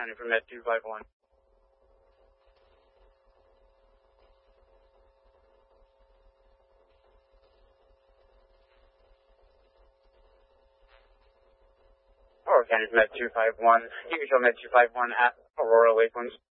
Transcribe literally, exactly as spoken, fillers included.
County for Med two five one. Aurora County for Med two five one. You can show Med two five one at Aurora Lakelands.